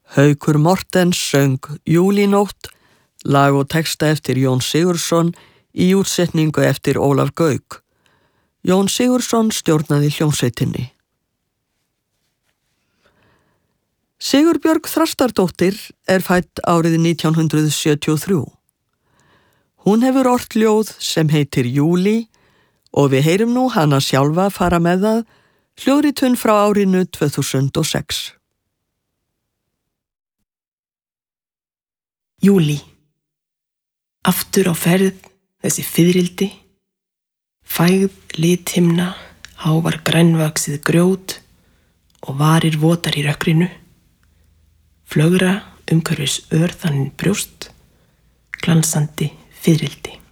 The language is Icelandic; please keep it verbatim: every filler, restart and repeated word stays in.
Haukur Mortens söng Júlínótt, lag og texta eftir Jón Sigurðsson í útsetningu eftir Ólaf Gauk. Jón Sigurðsson stjórnaði hljómsveitinni. Sigurbjörg Þrastardóttir er fædd árið nítján hundrað sjötíu og þrjú. Hún hefur ort ljóð sem heitir Júlí og við heyrum nú hana sjálfa fara með það, hljóðritun frá árinu tvö þúsund og sex. Júlí. Aftur á ferð þessi fiðrildi, fægð lithimna, hávar grænvaxið grjót og varir votar í rökkrinu, flögra umhverfis örþannin brjóst, glansandi fiðrildi.